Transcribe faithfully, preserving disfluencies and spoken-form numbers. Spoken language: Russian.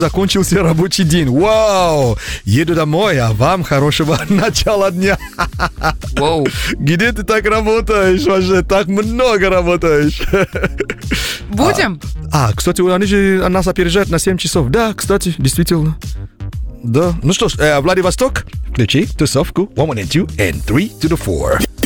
Закончился рабочий день. Вау! Еду домой, а вам хорошего начала дня. Вау. Где ты так работаешь? Вообще так много работаешь. Будем? А, а, кстати, они же нас опережают на семь часов. Да, кстати, действительно. Да. Ну что ж, э, Владивосток, включи тусовку. One, one, and two, and three to the four.